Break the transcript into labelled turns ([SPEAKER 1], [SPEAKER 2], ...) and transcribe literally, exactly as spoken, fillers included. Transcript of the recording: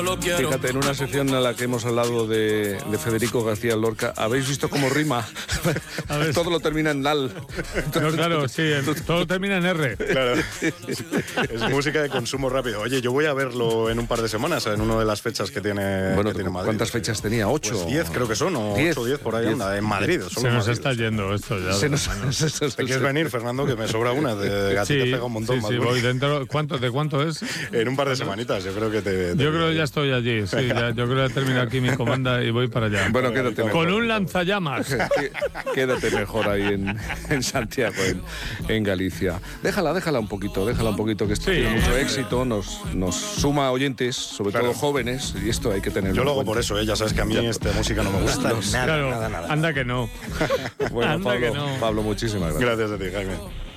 [SPEAKER 1] Fíjate, en una sección en la que hemos hablado de, de Federico García Lorca, ¿habéis visto cómo rima? Todo lo termina en nal.
[SPEAKER 2] No, claro, sí, todo termina en R.
[SPEAKER 3] Claro. Es música de consumo rápido. Oye, yo voy a verlo en un par de semanas, en una de las fechas que tiene,
[SPEAKER 1] bueno,
[SPEAKER 3] que tiene Madrid.
[SPEAKER 1] ¿cuántas fechas tenía? ¿Ocho?
[SPEAKER 3] Pues diez creo que son, o
[SPEAKER 1] diez,
[SPEAKER 3] ocho o diez por ahí
[SPEAKER 1] diez.
[SPEAKER 3] anda, en Madrid.
[SPEAKER 2] Se nos
[SPEAKER 3] Madrid.
[SPEAKER 2] está yendo esto ya.
[SPEAKER 1] Se nos, se, se,
[SPEAKER 3] ¿Te quieres venir, Fernando? Que me sobra una. De a ti te
[SPEAKER 2] sí,
[SPEAKER 3] pega un montón
[SPEAKER 2] sí,
[SPEAKER 3] más.
[SPEAKER 2] sí,
[SPEAKER 3] Bueno.
[SPEAKER 2] voy dentro. ¿Cuánto, ¿De cuánto es?
[SPEAKER 3] En un par de semanitas, yo creo que te... te
[SPEAKER 2] yo creo que ya estoy allí, sí. Ya, yo creo que he terminado aquí mi comanda y voy para allá.
[SPEAKER 1] Bueno, quédate mejor.
[SPEAKER 2] Con un lanzallamas.
[SPEAKER 1] Quédate mejor ahí en, en Santiago, en, en Galicia. Déjala, déjala un poquito, déjala un poquito, que esto
[SPEAKER 2] Sí.
[SPEAKER 1] tiene mucho éxito, nos, nos suma oyentes, sobre
[SPEAKER 3] Claro.
[SPEAKER 1] todo jóvenes, y esto hay que tenerlo
[SPEAKER 3] Yo
[SPEAKER 1] en
[SPEAKER 3] lo hago
[SPEAKER 1] cuenta.
[SPEAKER 3] por eso, ¿eh? Ya sabes que a mí esta música no me gusta nada,
[SPEAKER 2] Claro,
[SPEAKER 3] nada, nada.
[SPEAKER 2] anda que no.
[SPEAKER 1] Bueno,
[SPEAKER 2] Anda
[SPEAKER 1] Pablo,
[SPEAKER 2] que no.
[SPEAKER 1] Pablo, muchísimas gracias.
[SPEAKER 3] Gracias a ti, Jaime.